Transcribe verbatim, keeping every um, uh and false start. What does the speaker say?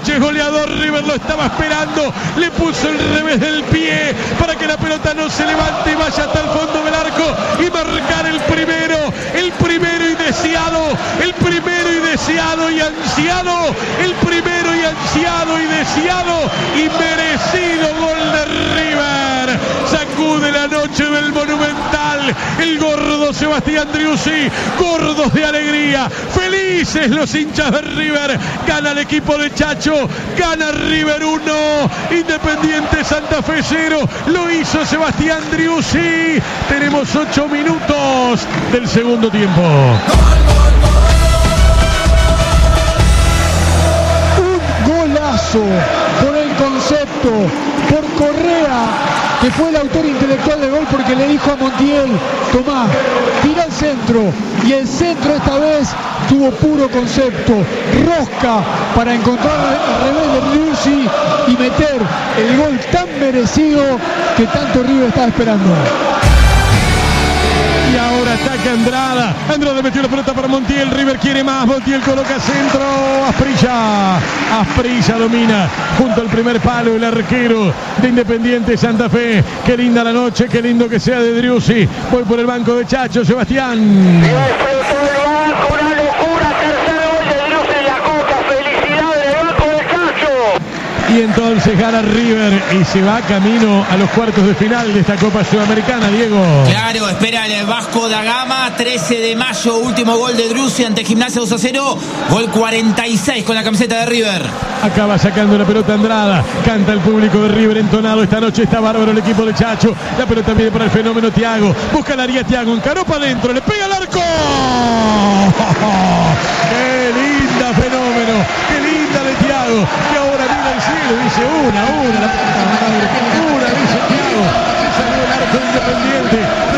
noche es goleador. River lo estaba esperando, le puso el revés del pie para que la pelota no se levante y vaya hasta el fondo del arco y marcar el primero, el primero y deseado, el primero y deseado y ansiado, el primero y ansiado y deseado y merecido gol de River. Sacude la noche del Monumental el gordo Sebastián Driussi, gordos de alegría, felices los hinchas de River. Gana el equipo de Chacho, gana River uno, Independiente Santa Fe cero, lo hizo Sebastián Driussi. Tenemos ocho minutos del segundo tiempo. Un golazo por el concepto, por Correa, que fue el autor intelectual del gol, porque le dijo a Montiel: tomá, tira el centro, y el centro esta vez tuvo puro concepto, rosca para encontrar el revés de Driussi y meter el gol tan merecido que tanto River estaba esperando. Y ahora ataca Andrada. Andrada metió la pelota para Montiel. River quiere más. Montiel coloca centro. Asprilla. Asprilla domina junto al primer palo el arquero de Independiente Santa Fe. Qué linda la noche. Qué lindo que sea de Driussi. Voy por el banco de Chacho. Sebastián. Y entonces gana River y se va camino a los cuartos de final de esta Copa Sudamericana, Diego. Claro, espera el Vasco da Gama, trece de mayo, último gol de Driussi ante Gimnasia dos a cero, gol cuarenta y seis con la camiseta de River. Acaba sacando la pelota Andrada, canta el público de River entonado, esta noche está bárbaro el equipo de Chacho, la pelota viene para el fenómeno Thiago, busca la área Thiago, encaró para adentro, le pega al arco. ¡Qué linda fenómeno! ¡Qué linda de Thiago! Que ahora mira el cielo, dice una, una, la puta madre, una, dice Thiago, se salió el arco de Independiente.